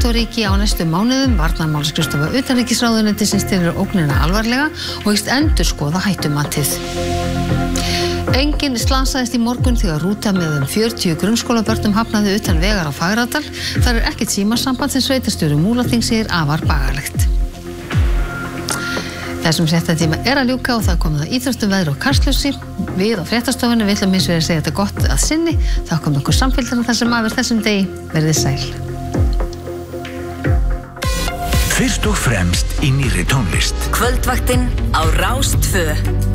NATO-ríki á næstu mánuðum. Varnarmálaskrifstofa utanríkisráðuneytisins telur ógnina alvarlega og hyggst endurskoða hættumatið. Enginn slasaðist í morgun þegar rúta með 40 grunnskólabörnum hafnaði utan vegar á Fagradal. Þar ekkert símasamband sem sveitarstjóri Múlaþings segir afar bagalegt. Þessum fréttatíma að ljúka og það komið að íþróttum, veðri og kastljósi. Við á fréttastofunni viljum hins vegar segja þetta gott að sinni. Þakkum ykkur samfylgdina þessum af þessum degi. Verðið sæl. Fyrst og fremst í nýrri tónlist. Kvöldvaktin á Rás 2.